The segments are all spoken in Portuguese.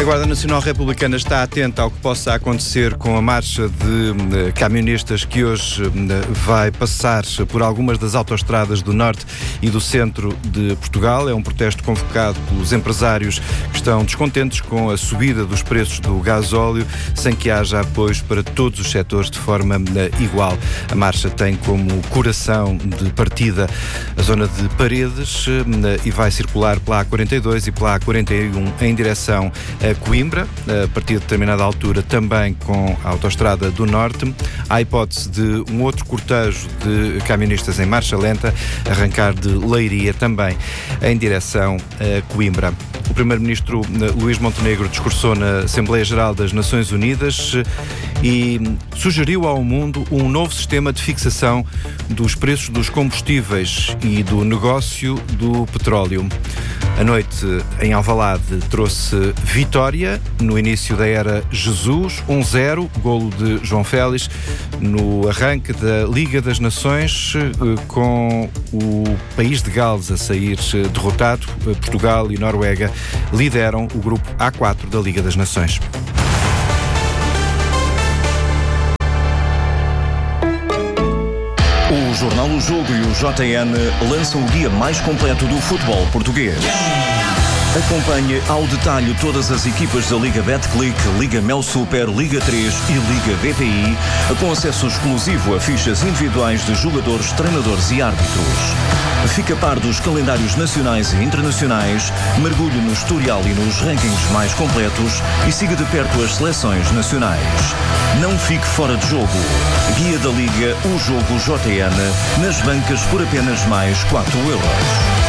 Guarda Nacional Republicana está atenta ao que possa acontecer com a marcha de camionistas que hoje vai passar por algumas das autoestradas do norte e do centro de Portugal. É um protesto convocado pelos empresários que estão descontentes com a subida dos preços do gasóleo, sem que haja apoios para todos os setores de forma igual. A marcha tem como coração de partida a zona de Paredes e vai circular pela A42 e pela A41 em direção a Coimbra, a partir de determinada altura também com a autoestrada do norte. Há a hipótese de um outro cortejo de camionistas em marcha lenta arrancar de Leiria também em direção a Coimbra. O Primeiro-Ministro Luís Montenegro discursou na Assembleia Geral das Nações Unidas e sugeriu ao mundo um novo sistema de fixação dos preços dos combustíveis e do negócio do petróleo. A noite em Alvalade trouxe vitória no início da era Jesus, 1-0, golo de João Félix, no arranque da Liga das Nações, com o país de Gales a sair derrotado. Portugal e Noruega lideram o grupo A4 da Liga das Nações. O Jornal O Jogo e o JN lançam o guia mais completo do futebol português. Acompanhe ao detalhe todas as equipas da Liga Betclic, Liga Mel Super, Liga 3 e Liga BPI, com acesso exclusivo a fichas individuais de jogadores, treinadores e árbitros. Fique a par dos calendários nacionais e internacionais, mergulhe no historial e nos rankings mais completos e siga de perto as seleções nacionais. Não fique fora de jogo. Guia da Liga, o Jogo JN, nas bancas por apenas mais 4 euros.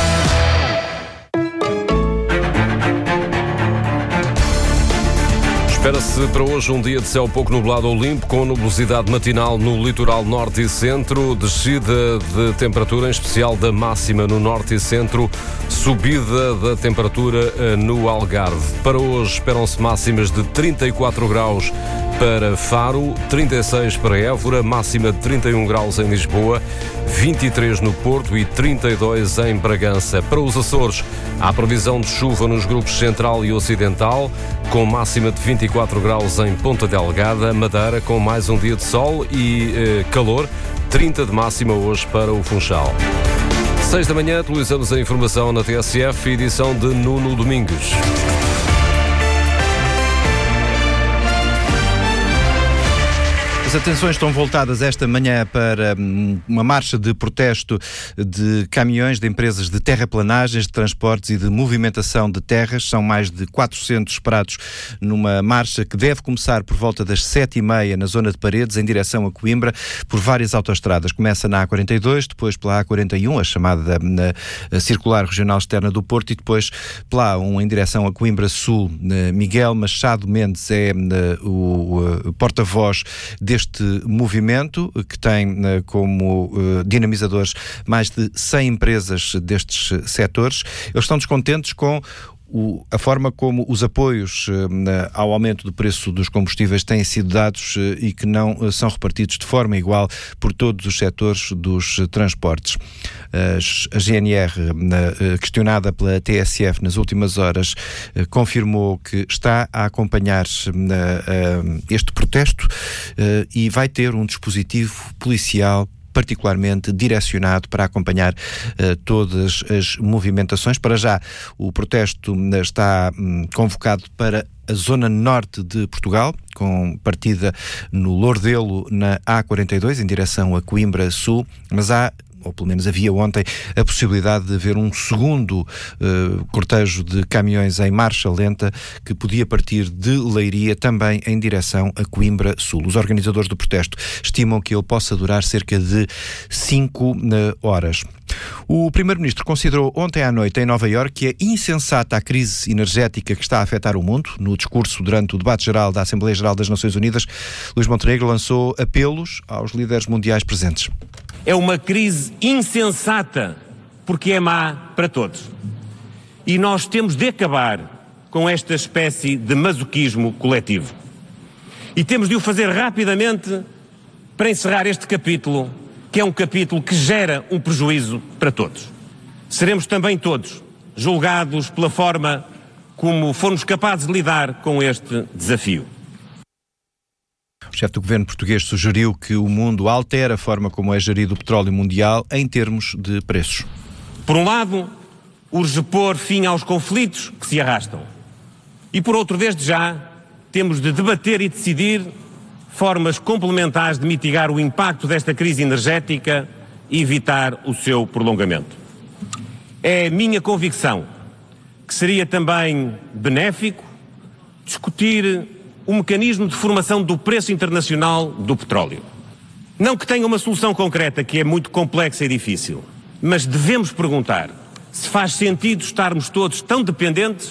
Espera-se para hoje um dia de céu pouco nublado ou limpo, com nubosidade matinal no litoral norte e centro, descida de temperatura, em especial da máxima no norte e centro, subida da temperatura no Algarve. Para hoje esperam-se máximas de 34 graus para Faro, 36 para Évora, máxima de 31 graus em Lisboa, 23 no Porto e 32 em Bragança. Para os Açores, há previsão de chuva nos grupos central e ocidental, com máxima de 24 graus em Ponta Delgada, Madeira com mais um dia de sol e calor, 30 de máxima hoje para o Funchal. 6 da manhã, atualizamos a informação na TSF, edição de Nuno Domingues. As atenções estão voltadas esta manhã para uma marcha de protesto de caminhões de empresas de terraplanagens, de transportes e de movimentação de terras. São mais de 400 esperados numa marcha que deve começar por volta das 7h30 na zona de Paredes, em direção a Coimbra, por várias autoestradas. Começa na A42, depois pela A41, a chamada Circular Regional Externa do Porto, e depois pela A1 em direção a Coimbra Sul. Miguel Machado Mendes é o porta-voz deste movimento, que tem como dinamizadores mais de 100 empresas destes setores. Eles estão descontentes com a forma como os apoios ao aumento do preço dos combustíveis têm sido dados e que não são repartidos de forma igual por todos os setores dos transportes. A GNR, questionada pela TSF nas últimas horas, confirmou que está a acompanhar este protesto e vai ter um dispositivo policial particularmente direcionado para acompanhar todas as movimentações. Para já, o protesto está convocado para a zona norte de Portugal, com partida no Lordelo, na A42, em direção a Coimbra Sul, mas ou pelo menos havia ontem, a possibilidade de haver um segundo cortejo de caminhões em marcha lenta que podia partir de Leiria também em direção a Coimbra Sul. Os organizadores do protesto estimam que ele possa durar cerca de 5 horas. O Primeiro-Ministro considerou ontem à noite em Nova Iorque que é insensata a crise energética que está a afetar o mundo. No discurso durante o debate geral da Assembleia Geral das Nações Unidas, Luís Montenegro lançou apelos aos líderes mundiais presentes. É uma crise insensata, porque é má para todos. E nós temos de acabar com esta espécie de masoquismo coletivo. E temos de o fazer rapidamente para encerrar este capítulo, que é um capítulo que gera um prejuízo para todos. Seremos também todos julgados pela forma como formos capazes de lidar com este desafio. O chefe do governo português sugeriu que o mundo altere a forma como é gerido o petróleo mundial em termos de preços. Por um lado, urge pôr fim aos conflitos que se arrastam. E por outro, desde já, temos de debater e decidir formas complementares de mitigar o impacto desta crise energética e evitar o seu prolongamento. É minha convicção que seria também benéfico discutir o mecanismo de formação do preço internacional do petróleo. Não que tenha uma solução concreta, que é muito complexa e difícil, mas devemos perguntar se faz sentido estarmos todos tão dependentes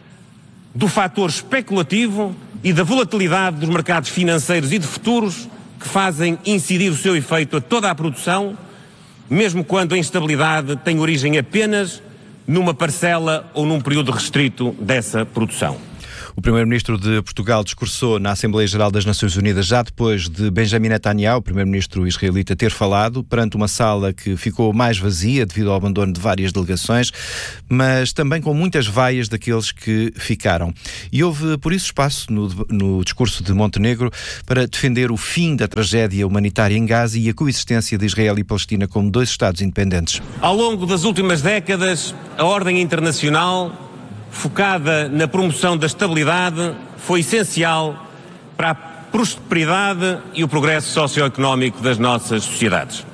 do fator especulativo e da volatilidade dos mercados financeiros e de futuros que fazem incidir o seu efeito a toda a produção, mesmo quando a instabilidade tem origem apenas numa parcela ou num período restrito dessa produção. O primeiro-ministro de Portugal discursou na Assembleia Geral das Nações Unidas já depois de Benjamin Netanyahu, o primeiro-ministro israelita, ter falado perante uma sala que ficou mais vazia devido ao abandono de várias delegações, mas também com muitas vaias daqueles que ficaram. E houve, por isso, espaço no discurso de Montenegro para defender o fim da tragédia humanitária em Gaza e a coexistência de Israel e Palestina como dois Estados independentes. Ao longo das últimas décadas, a ordem internacional focada na promoção da estabilidade, foi essencial para a prosperidade e o progresso socioeconómico das nossas sociedades.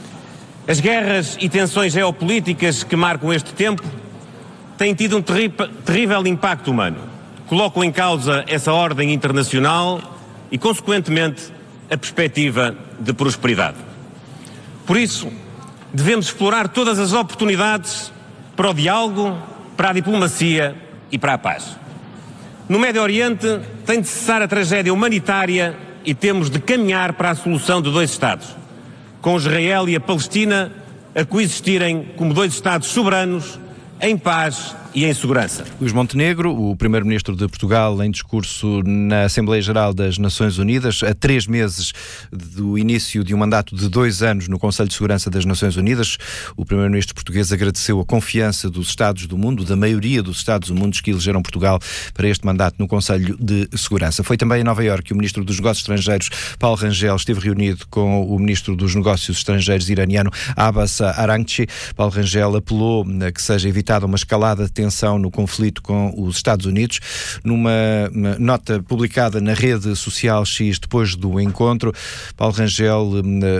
As guerras e tensões geopolíticas que marcam este tempo têm tido um terrível impacto humano. Colocam em causa essa ordem internacional e, consequentemente, a perspectiva de prosperidade. Por isso, devemos explorar todas as oportunidades para o diálogo, para a diplomacia e para a paz. No Médio Oriente tem de cessar a tragédia humanitária e temos de caminhar para a solução de dois Estados, com Israel e a Palestina a coexistirem como dois Estados soberanos, em paz e em segurança. Luís Montenegro, o primeiro-ministro de Portugal, em discurso na Assembleia Geral das Nações Unidas, a 3 meses do início de um mandato de 2 anos no Conselho de Segurança das Nações Unidas, o primeiro-ministro português agradeceu a confiança dos Estados do mundo, da maioria dos Estados do mundo que elegeram Portugal para este mandato no Conselho de Segurança. Foi também em Nova Iorque que o ministro dos Negócios Estrangeiros, Paulo Rangel, esteve reunido com o ministro dos Negócios Estrangeiros iraniano, Abbas Araghchi. Paulo Rangel apelou a que seja evitada uma escalada de tensão no conflito com os Estados Unidos. Numa nota publicada na rede social X depois do encontro, Paulo Rangel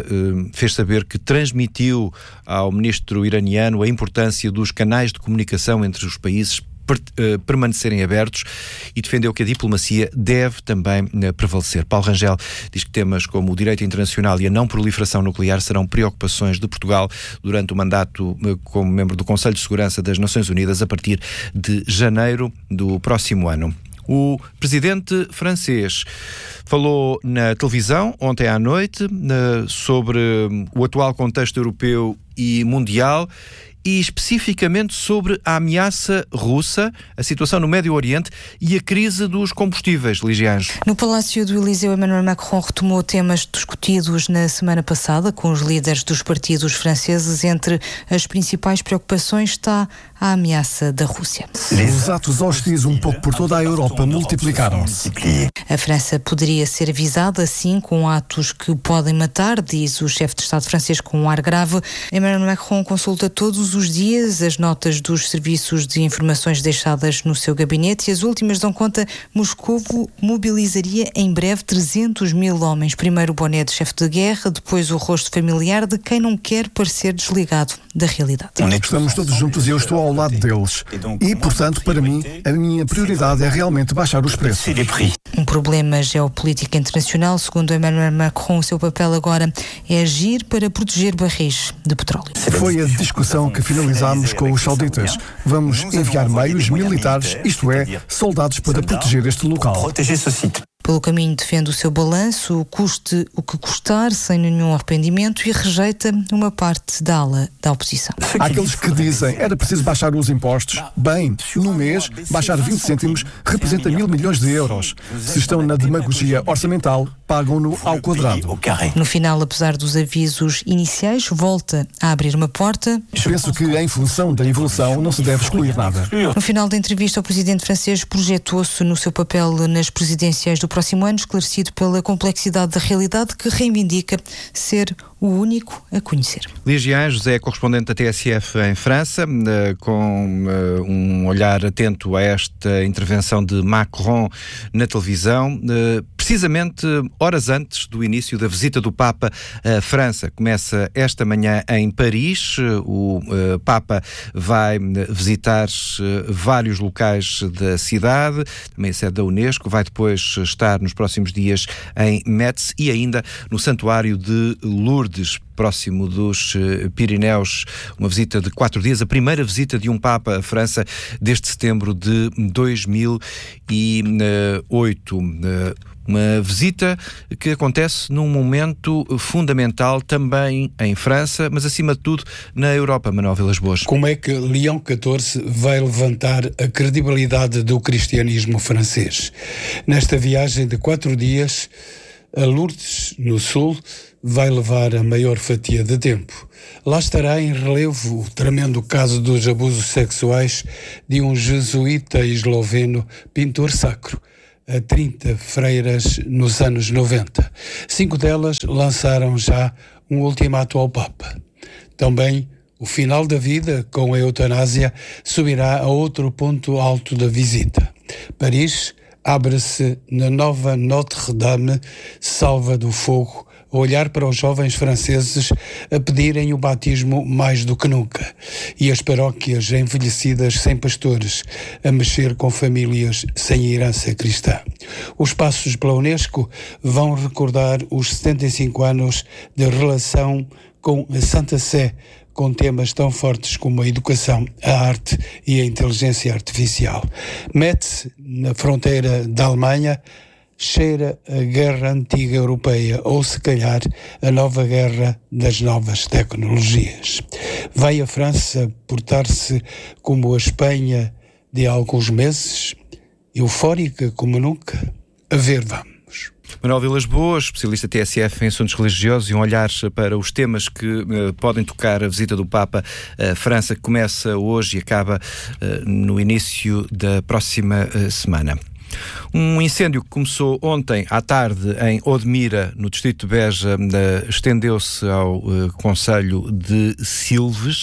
fez saber que transmitiu ao ministro iraniano a importância dos canais de comunicação entre os países permanecerem abertos e defendeu que a diplomacia deve também prevalecer. Paulo Rangel diz que temas como o direito internacional e a não proliferação nuclear serão preocupações de Portugal durante o mandato como membro do Conselho de Segurança das Nações Unidas a partir de janeiro do próximo ano. O presidente francês falou na televisão ontem à noite sobre o atual contexto europeu e mundial e especificamente sobre a ameaça russa, a situação no Médio Oriente e a crise dos combustíveis, Ligianjo. No Palácio do Eliseu, Emmanuel Macron retomou temas discutidos na semana passada com os líderes dos partidos franceses. Entre as principais preocupações está a ameaça da Rússia. Os atos hostis um pouco por toda a Europa multiplicaram-se. A França poderia ser avisada, assim, com atos que podem matar, diz o chefe de Estado francês com um ar grave. Emmanuel Macron consulta todos os dias as notas dos serviços de informações deixadas no seu gabinete e as últimas dão conta Moscovo mobilizaria em breve 300 mil homens. Primeiro o boné de chefe de guerra, depois o rosto familiar de quem não quer parecer desligado da realidade. Estamos todos juntos e eu estou ao lado deles. E, portanto, para mim, a minha prioridade é realmente baixar os preços. Um problema geopolítico internacional, segundo Emmanuel Macron, o seu papel agora é agir para proteger barris de petróleo. Foi a discussão que finalizámos com os sauditas. Vamos enviar meios militares, isto é, soldados para proteger este local. Pelo caminho defende o seu balanço, custe o que custar, sem nenhum arrependimento, e rejeita uma parte da ala da oposição. Há aqueles que dizem era preciso baixar os impostos. Bem, no mês, baixar 20 cêntimos representa 1.000 milhões de euros. Se estão na demagogia orçamental, pagam-no ao quadrado. No final, apesar dos avisos iniciais, volta a abrir uma porta. Penso que, em função da evolução, não se deve excluir nada. No final da entrevista, o presidente francês projetou-se no seu papel nas presidenciais do próximo ano, esclarecido pela complexidade da realidade que reivindica ser o único a conhecer. Lígia Anjos é correspondente da TSF em França, com um olhar atento a esta intervenção de Macron na televisão, precisamente horas antes do início da visita do Papa à França. Começa esta manhã em Paris. O Papa vai visitar vários locais da cidade, também a sede da Unesco, vai depois estar nos próximos dias em Metz e ainda no Santuário de Lourdes, próximo dos Pirineus, uma visita de 4 dias, a primeira visita de um Papa à França desde setembro de 2008. Uma visita que acontece num momento fundamental também em França, mas acima de tudo na Europa. Manuel Vilas Boas. Como é que Leão XIV vai levantar a credibilidade do cristianismo francês? Nesta viagem de 4 dias a Lourdes, no sul, vai levar a maior fatia de tempo. Lá estará em relevo o tremendo caso dos abusos sexuais de um jesuíta esloveno pintor sacro a 30 freiras nos anos 90. 5 delas lançaram já um ultimato ao Papa. Também o final da vida com a eutanásia subirá a outro ponto alto da visita. Paris abre-se na nova Notre-Dame, salva do fogo, a olhar para os jovens franceses a pedirem o batismo mais do que nunca, e as paróquias envelhecidas sem pastores a mexer com famílias sem herança cristã. Os passos pela Unesco vão recordar os 75 anos de relação com a Santa Sé, com temas tão fortes como a educação, a arte e a inteligência artificial. Metz, na fronteira da Alemanha, cheira a guerra antiga europeia, ou se calhar a nova guerra das novas tecnologias. Vai a França portar-se como a Espanha de há alguns meses, eufórica como nunca? A ver, vamos. Manuel Vilas Boas, especialista TSF em assuntos religiosos, e um olhar para os temas que podem tocar a visita do Papa à França, que começa hoje e acaba no início da próxima semana. Um incêndio que começou ontem à tarde em Odmira, no distrito de Beja, estendeu-se ao concelho de Silves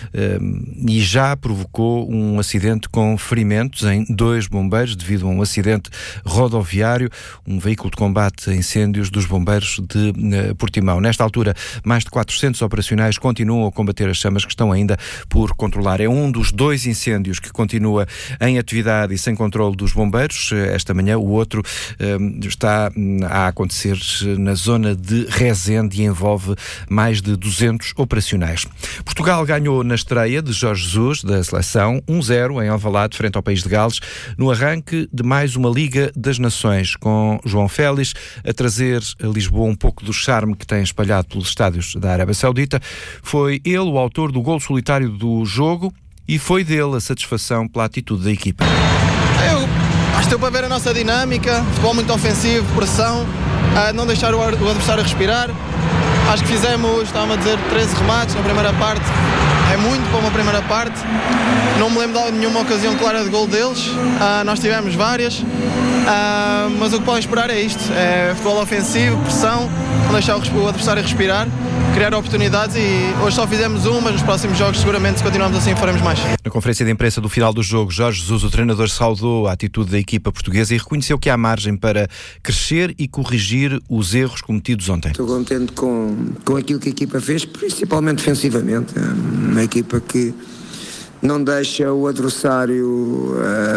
e já provocou um acidente com ferimentos em 2 bombeiros devido a um acidente rodoviário, um veículo de combate a incêndios dos bombeiros de Portimão. Nesta altura, mais de 400 operacionais continuam a combater as chamas que estão ainda por controlar. É um dos 2 incêndios que continua em atividade e sem controle dos bombeiros esta manhã. O outro está a acontecer na zona de Rezende e envolve mais de 200 operacionais. Portugal ganhou na estreia de Jorge Jesus, da seleção, 1-0 em Alvalade, frente ao País de Gales, no arranque de mais uma Liga das Nações, com João Félix a trazer a Lisboa um pouco do charme que tem espalhado pelos estádios da Arábia Saudita. Foi ele o autor do golo solitário do jogo e foi dele a satisfação pela atitude da equipa. Acho que deu para ver a nossa dinâmica, futebol muito ofensivo, pressão, não deixar o adversário respirar. Acho que fizemos, estava a dizer, 13 remates na primeira parte. É muito para uma primeira parte. Não me lembro de nenhuma ocasião clara de gol deles. Nós tivemos várias. Mas o que podem esperar é isto. É futebol ofensivo, pressão, não deixar o adversário respirar, criar oportunidades, e hoje só fizemos uma, mas nos próximos jogos seguramente, se continuarmos assim, faremos mais. Na conferência de imprensa do final do jogo, Jorge Jesus, o treinador, saudou a atitude da equipa portuguesa e reconheceu que há margem para crescer e corrigir os erros cometidos ontem. Estou contente com aquilo que a equipa fez, principalmente defensivamente. É uma equipa que não deixa o adversário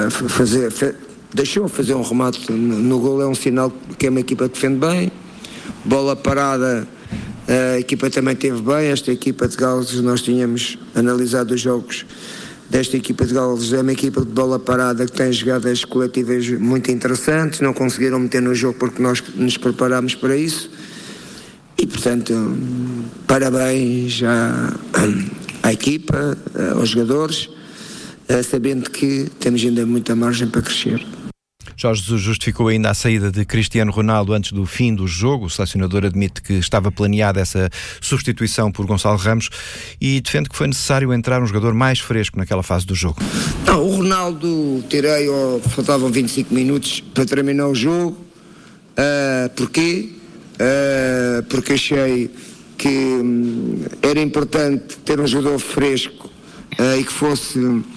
deixou fazer um remate no gol, é um sinal que é uma equipa que defende bem. Bola parada, a equipa também teve bem. Esta equipa de Gales, nós tínhamos analisado os jogos desta equipa de Gales. É uma equipa de bola parada que tem jogadas coletivas muito interessantes, não conseguiram meter no jogo porque nós nos preparámos para isso e, portanto, parabéns à equipa, aos jogadores, sabendo que temos ainda muita margem para crescer. Jorge Jesus justificou ainda a saída de Cristiano Ronaldo antes do fim do jogo. O selecionador admite que estava planeada essa substituição por Gonçalo Ramos e defende que foi necessário entrar um jogador mais fresco naquela fase do jogo. Não, o Ronaldo faltavam 25 minutos para terminar o jogo. Porquê? Porque achei que era importante ter um jogador fresco e que fosse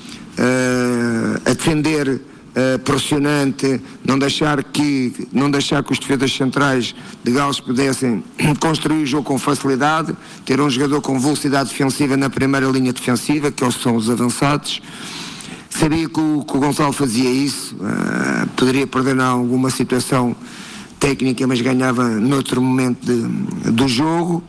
a defender pressionante, não deixar que os defesas centrais de Gales pudessem construir o jogo com facilidade, ter um jogador com velocidade defensiva na primeira linha defensiva, que são os avançados. Sabia que o Gonçalo fazia isso, poderia perder em alguma situação técnica, mas ganhava noutro momento do jogo.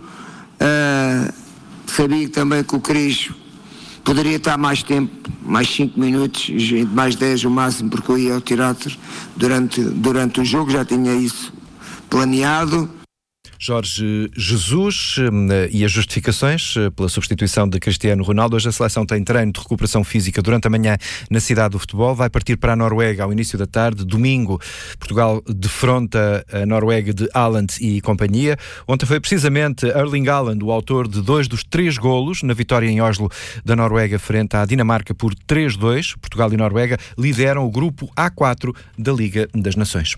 Sabia também que o Cris poderia estar mais tempo, mais 5 minutos, mais 10 o máximo, porque eu ia ao teatro durante o jogo, já tinha isso planeado. Jorge Jesus e as justificações pela substituição de Cristiano Ronaldo. Hoje a seleção tem treino de recuperação física durante a manhã na cidade do futebol. Vai partir para a Noruega ao início da tarde. Domingo, Portugal defronta a Noruega de Haaland e companhia. Ontem foi precisamente Erling Haaland o autor de 2 dos 3 golos na vitória em Oslo da Noruega frente à Dinamarca por 3-2. Portugal e Noruega lideram o grupo A4 da Liga das Nações.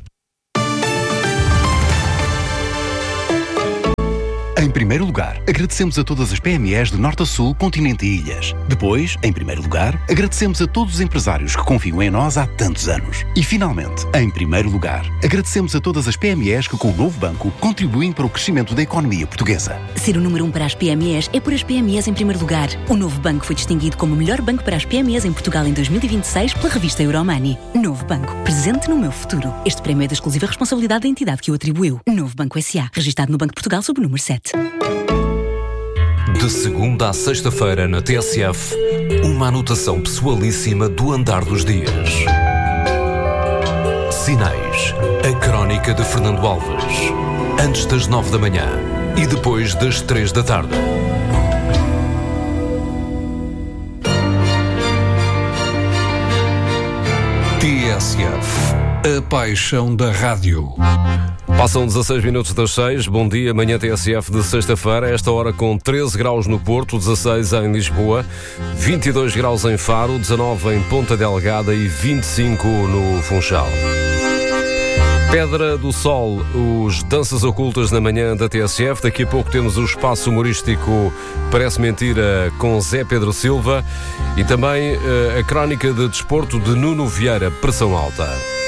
Em primeiro lugar, agradecemos a todas as PMEs de norte a sul, continente e ilhas. Depois, em primeiro lugar, agradecemos a todos os empresários que confiam em nós há tantos anos. E, finalmente, em primeiro lugar, agradecemos a todas as PMEs que, com o novo banco, contribuem para o crescimento da economia portuguesa. Ser o número 1 para as PMEs é por as PMEs em primeiro lugar. O novo banco foi distinguido como o melhor banco para as PMEs em Portugal em 2026 pela revista Euromoney. Novo Banco, presente no meu futuro. Este prémio é da exclusiva responsabilidade da entidade que o atribuiu. Novo Banco S.A., registado no Banco de Portugal sob o número 7. De segunda à sexta-feira na TSF, uma anotação pessoalíssima do andar dos dias. Sinais, a crónica de Fernando Alves. Antes das 9 da manhã e depois das 3 da tarde. TSF, a paixão da rádio. Passam 16 minutos das 6. Bom dia, manhã TSF de sexta-feira. Esta hora com 13 graus no Porto, 16 em Lisboa, 22 graus em Faro, 19 em Ponta Delgada e 25 no Funchal. Pedra do Sol, os Danças Ocultas na manhã da TSF. Daqui a pouco temos o espaço humorístico Parece Mentira com Zé Pedro Silva e também a crónica de desporto de Nuno Vieira, Pressão Alta.